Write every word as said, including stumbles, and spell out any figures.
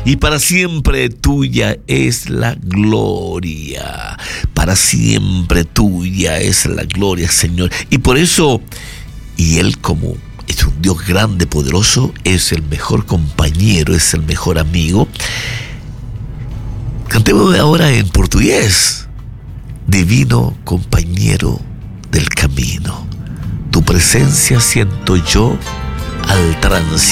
y para siempre tuya es la gloria. Para siempre tuya es la gloria, Señor. Y por eso, y Él como es un Dios grande, poderoso, es el mejor compañero, es el mejor amigo. Cantemos ahora en portugués. Divino compañero del camino, tu presencia siento yo al transitar.